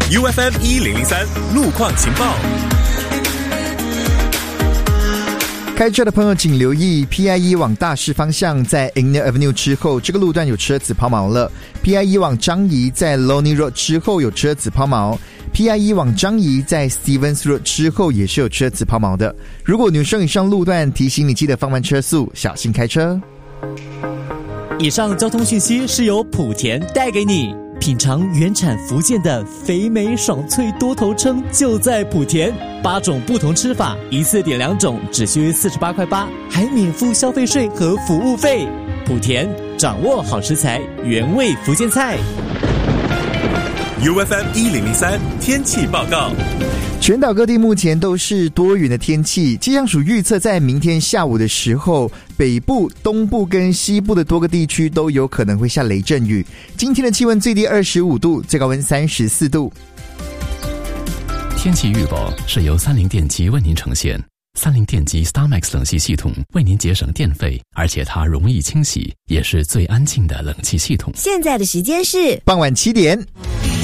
UFM 1003路况情报。 开车的朋友请留意 PIE 往大市方向在 Ignier Avenue 之后，这个路段有车子抛锚了。PIE 往张仪在 Lonely Road 之后有车子抛锚。PIE 往张仪在 Stevens Road 之后也是有车子抛锚的。如果女生以上路段，提醒你记得放慢车速，小心开车。 以上交通讯息是由莆田带给你。品尝原产福建的肥美爽脆多头鲭就在莆田，8种不同吃法，一次点2种，只需48块8，还免付消费税和服务费。莆田掌握好食材，原味福建菜。 UFM 1003天气报告。 全岛各地目前都是多云的天气，气象署预测在明天下午的时候，北部、东部跟西部的多个地区都有可能会下雷阵雨。今天的气温最低25度，最高温34度。 天气预报是由30电机为您呈现。30电机 StarMax 冷气系统为您节省电费，而且它容易清洗，也是最安静的冷气系统。 现在的时间是傍晚7点。